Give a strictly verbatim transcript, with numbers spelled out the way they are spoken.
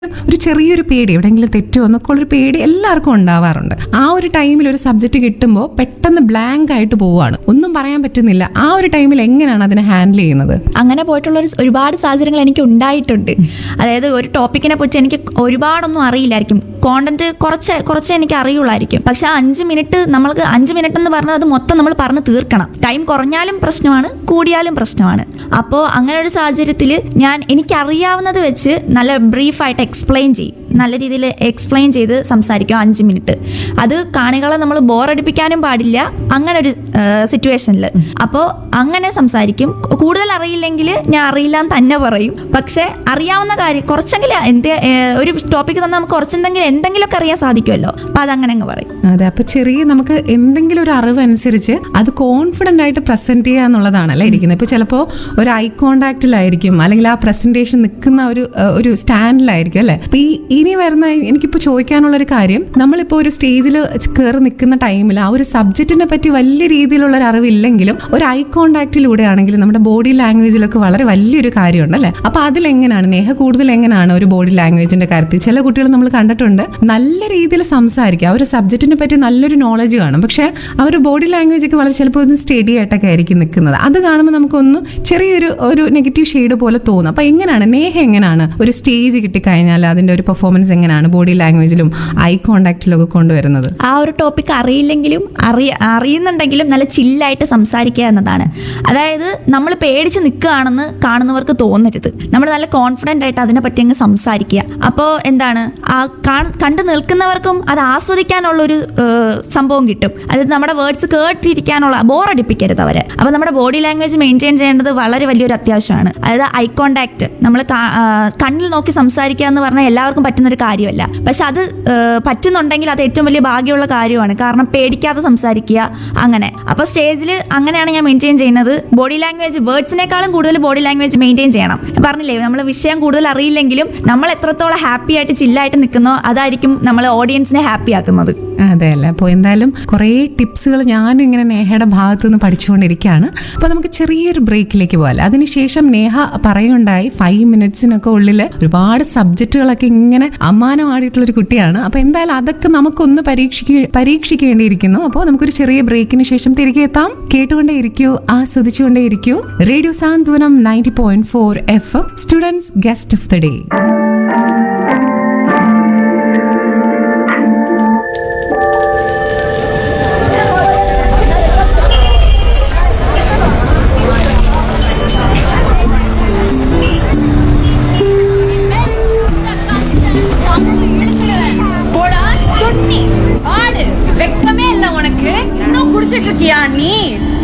ഒരു ചെറിയൊരു പേടി, എവിടെയെങ്കിലും തെറ്റോ എന്നൊക്കെ ഉള്ളൊരു പേടി എല്ലാവർക്കും ഉണ്ടാവാറുണ്ട്. ആ ഒരു ടൈമിൽ ഒരു സബ്ജക്റ്റ് കിട്ടുമ്പോൾ പെട്ടെന്ന് ബ്ലാങ്ക് ആയിട്ട് പോവുകയാണ്, ഒന്നും പറയാൻ പറ്റുന്നില്ല. ആ ഒരു ടൈമിൽ എങ്ങനെയാണ് അതിനെ ഹാൻഡിൽ ചെയ്യുന്നത്? അങ്ങനെ പോയിട്ടുള്ള ഒരു ഒരുപാട് സാഹചര്യങ്ങൾ എനിക്ക് ഉണ്ടായിട്ടുണ്ട്. അതായത് ഒരു ടോപ്പിക്കിനെ പറ്റി എനിക്ക് ഒരുപാടൊന്നും അറിയില്ലായിരിക്കും, കോണ്ടന്റ് കുറച്ച് കുറച്ച് എനിക്ക് അറിയുള്ളായിരിക്കും. പക്ഷെ ആ അഞ്ച് മിനിറ്റ് നമ്മൾക്ക് അഞ്ച് മിനിറ്റ് എന്ന് പറഞ്ഞാൽ അത് മൊത്തം നമ്മൾ പറഞ്ഞ് തീർക്കണം. ടൈം കുറഞ്ഞാലും പ്രശ്നമാണ്, കൂടിയാലും പ്രശ്നമാണ്. അപ്പോൾ അങ്ങനെ ഒരു സാഹചര്യത്തിൽ ഞാൻ എനിക്കറിയാവുന്നത് വെച്ച് നല്ല ബ്രീഫായിട്ട് എക്സ്പ്ലെയിൻ ചെയ്യും, നല്ല രീതിയിൽ എക്സ്പ്ലെയിൻ ചെയ്ത് സംസാരിക്കും അഞ്ച് മിനിറ്റ്. അത് കാണികളെ നമ്മൾ ബോറടിപ്പിക്കാനും പാടില്ല അങ്ങനെ ഒരു സിറ്റുവേഷനിൽ. അപ്പോൾ അങ്ങനെ സംസാരിക്കും. കൂടുതൽ അറിയില്ലെങ്കിൽ ഞാൻ അറിയില്ല എന്ന് തന്നെ പറയും. പക്ഷെ അറിയാവുന്ന കാര്യം കുറച്ചെങ്കിലും എന്ത് ഒരു ടോപ്പിക്ക് തന്നെ നമുക്ക് കുറച്ചെന്തെങ്കിലും എന്തെങ്കിലുമൊക്കെ അറിയാൻ സാധിക്കുമല്ലോ, അപ്പൊ അതങ്ങനെ അങ്ങ് പറയും. അതെ, അപ്പൊ ചെറിയ നമുക്ക് എന്തെങ്കിലും ഒരു അറിവ് അനുസരിച്ച് അത് കോൺഫിഡന്റ് ആയിട്ട് പ്രസന്റ് ചെയ്യുക എന്നുള്ളതാണല്ലേ ഇരിക്കുന്നത്. ഇപ്പൊ ചിലപ്പോൾ ഒരു ഐ കോണ്ടാക്റ്റിലായിരിക്കും, അല്ലെങ്കിൽ ആ പ്രസന്റേഷൻ നിൽക്കുന്ന ഒരു ഒരു സ്റ്റാൻഡിലായിരിക്കും അല്ലെ. അപ്പൊ ഈ ഇനി വരുന്ന എനിക്കിപ്പോ ചോദിക്കാനുള്ള ഒരു കാര്യം, നമ്മളിപ്പോ ഒരു സ്റ്റേജിൽ കയറി നിൽക്കുന്ന ടൈമിൽ ആ ഒരു സബ്ജക്റ്റിനെ പറ്റി വലിയ രീതിയിലുള്ള ഒരു അറിവില്ലെങ്കിലും ഒരു ഐ കോണ്ടാക്റ്റിലൂടെ ആണെങ്കിലും നമ്മുടെ ബോഡി ലാംഗ്വേജിലൊക്കെ വളരെ വലിയൊരു കാര്യമുണ്ട് അല്ലെ. അപ്പൊ അതിലെങ്ങനെയാണ് നേഹ കൂടുതൽ എങ്ങനെയാണ് ഒരു ബോഡി ലാംഗ്വേജിന്റെ കാര്യത്തിൽ? ചില കുട്ടികൾ നമ്മൾ കണ്ടിട്ടുണ്ട് നല്ല രീതിയിൽ സംസാരിക്കുക, ആ ഒരു സബ്ജക്റ്റിനെ പറ്റി നല്ലൊരു നോളജ് കാണും, പക്ഷെ അവർ ബോഡി ലാംഗ്വേജ് ഒക്കെ വളരെ ചിലപ്പോൾ ഒന്ന് സ്റ്റഡി ആയിട്ടൊക്കെ ആയിരിക്കും നിൽക്കുന്നത്. അത് കാണുമ്പോൾ നമുക്കൊന്ന് ചെറിയൊരു ഒരു നെഗറ്റീവ് ഷെയ്ഡ് പോലെ തോന്നും. അപ്പൊ എങ്ങനെയാണ് നേഹ എങ്ങനെയാണ് ഒരു സ്റ്റേജ് കിട്ടിക്കഴിഞ്ഞാൽ അതിന്റെ ഒരു പെർഫോമൻസ് എങ്ങനെയാണ് ബോഡി ലാംഗ്വേജിലും ഐ കോണ്ടാക്റ്റിലും ഒക്കെ കൊണ്ടുവരുന്നത്? ആ ഒരു ടോപ്പിക് അറിയില്ലെങ്കിലും അറിയ അറിയുന്നുണ്ടെങ്കിലും നല്ല ചില്ലായിട്ട് സംസാരിക്കുക എന്നതാണ്. അതായത് നമ്മൾ പേടിച്ച് നിൽക്കുകയാണെന്ന് കാണുന്നവർക്ക് തോന്നരുത്. നമ്മൾ നല്ല കോൺഫിഡന്റ് ആയിട്ട് അതിനെ പറ്റി അങ്ങ് സംസാരിക്കുക. അപ്പോൾ എന്താണ്, ആ കണ്ടു നിൽക്കുന്നവർക്കും അത് ആസ്വദിക്കാനുള്ളൊരു സംഭവം കിട്ടും. അതായത് നമ്മുടെ വേർഡ്സ് കേട്ടിരിക്കാനുള്ള, ബോറടിപ്പിക്കരുത് അവരെ. അപ്പോൾ നമ്മുടെ ബോഡി ലാംഗ്വേജ് മെയിൻറ്റെയിൻ ചെയ്യേണ്ടത് വളരെ വലിയൊരു അത്യാവശ്യമാണ്. അതായത് ഐ കോണ്ടാക്ട്, നമ്മൾ കണ്ണിൽ നോക്കി സംസാരിക്കുക എന്ന് പറഞ്ഞാൽ എല്ലാവർക്കും പറ്റുന്നൊരു കാര്യമല്ല. പക്ഷെ അത് പറ്റുന്നുണ്ടെങ്കിൽ അത് ഏറ്റവും വലിയ ഭാഗ്യമുള്ള കാര്യമാണ്. കാരണം പേടിക്കാതെ സംസാരിക്കുക അങ്ങനെ. അപ്പോൾ സ്റ്റേജിൽ അങ്ങനെയാണ് ഞാൻ മെയിൻറ്റെയിൻ ചെയ്യുന്നത്. ബോഡി ലാംഗ്വേജ് വേർഡ്സിനേക്കാളും കൂടുതൽ ബോഡി ലാംഗ്വേജ് മെയിൻറ്റെയിൻ ചെയ്യണം. പറഞ്ഞില്ലേ, നമ്മൾ വിഷയം കൂടുതൽ അറിയില്ലെങ്കിലും നമ്മൾ എത്രത്തോളം ഹാപ്പി ആയിട്ട് ചില്ലായിട്ട് നിൽക്കുന്നോ അതായിരിക്കും നമ്മൾ ഓഡിയൻസിനെ ഹാപ്പി ആക്കുന്നത്. അതെ അല്ലേ. അപ്പോൾ എന്തായാലും കുറേ ടിപ്സുകൾ ഞാനും ഇങ്ങനെ നേഹയുടെ ഭാഗത്തു നിന്ന് പഠിച്ചുകൊണ്ടിരിക്കുകയാണ്. അപ്പോൾ നമുക്ക് ചെറിയൊരു ബ്രേക്കിലേക്ക് പോകാം. അതിനുശേഷം നേഹ പറയുണ്ടായി ഫൈവ് മിനിറ്റ്സിനൊക്കെ ഉള്ളിൽ ഒരുപാട് സബ്ജക്റ്റുകളൊക്കെ ഇങ്ങനെ അമ്മാനമാടിയിട്ടുള്ളൊരു കുട്ടിയാണ്. അപ്പോൾ എന്തായാലും അതൊക്കെ നമുക്കൊന്ന് പരീക്ഷിക്ക പരീക്ഷിക്കേണ്ടിയിരിക്കുന്നു. അപ്പോൾ നമുക്കൊരു ചെറിയ ബ്രേക്കിന് ശേഷം തിരികെ എത്താം. കേട്ടുകൊണ്ടേ ഇരിക്കൂ, ആസ്വദിച്ചുകൊണ്ടേ ഇരിക്കൂ. Radio Santhwanam ninety point four F M, students guest of the day. வெக்கமே இல்ல உனக்கு? இன்னும் குடிச்சிட்டு இருக்கியா நீ?